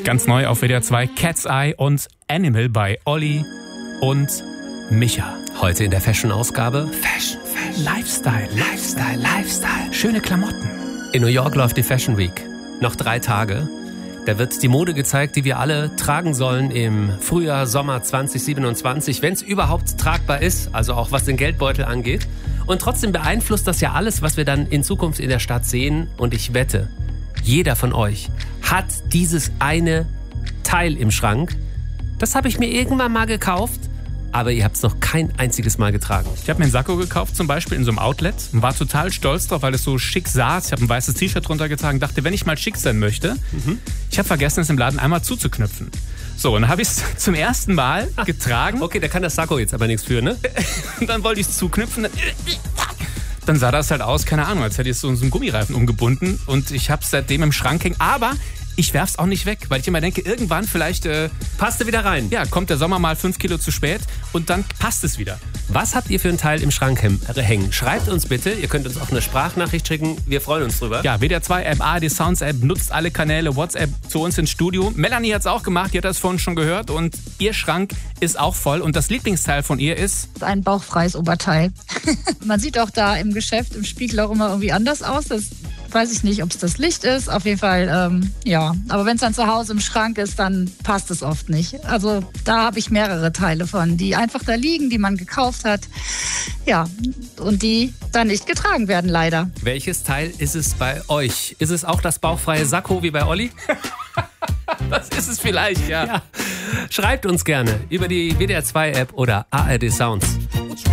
Ganz neu auf WDR 2 Cat's Eye und Animal bei Olli und Micha. Heute in der Fashion-Ausgabe Fashion, Lifestyle. Schöne Klamotten. In New York läuft die Fashion Week. Noch 3 Tage. Da wird die Mode gezeigt, die wir alle tragen sollen im Frühjahr, Sommer 2027, wenn es überhaupt tragbar ist, also auch was den Geldbeutel angeht. Und trotzdem beeinflusst das ja alles, was wir dann in Zukunft in der Stadt sehen. Und ich wette, jeder von euch hat dieses eine Teil im Schrank. Das habe ich mir irgendwann mal gekauft, aber ihr habt es noch kein einziges Mal getragen. Ich habe mir einen Sakko gekauft, zum Beispiel in so einem Outlet, und war total stolz drauf, weil es so schick saß. Ich habe ein weißes T-Shirt drunter getragen, dachte, wenn ich mal schick sein möchte, ich habe vergessen, es im Laden einmal zuzuknüpfen. So, und dann habe ich es zum ersten Mal getragen. Okay, da kann das Sakko jetzt aber nichts für, ne? Und dann wollte ich es zuknüpfen. Dann sah das halt aus, keine Ahnung, als hätte ich so einen Gummireifen umgebunden. Und ich habe es seitdem im Schrank hängen. Aber ich werf's auch nicht weg, weil ich immer denke, irgendwann vielleicht Passt du wieder rein? ja, kommt der Sommer mal 5 Kilo zu spät und dann passt es wieder. Was habt ihr für ein Teil im Schrank hängen? Schreibt uns bitte, ihr könnt uns auch eine Sprachnachricht schicken, wir freuen uns drüber. Ja, WDR 2 App, ARD Sounds App, nutzt alle Kanäle, WhatsApp zu uns ins Studio. Melanie hat's auch gemacht, die hat das vorhin schon gehört und ihr Schrank ist auch voll und das Lieblingsteil von ihr ist... Ein bauchfreies Oberteil. Man sieht auch da im Geschäft, im Spiegel auch immer irgendwie anders aus. Das weiß ich nicht, ob es das Licht ist. Auf jeden Fall, ja. Aber wenn es dann zu Hause im Schrank ist, dann passt es oft nicht. Also da habe ich mehrere Teile von, die einfach da liegen, die man gekauft hat. Ja, und die dann nicht getragen werden, leider. Welches Teil ist es bei euch? Ist es auch das bauchfreie Sakko wie bei Olli? Das ist es vielleicht, ja. Ja. Schreibt uns gerne über die WDR 2 App oder ARD Sounds.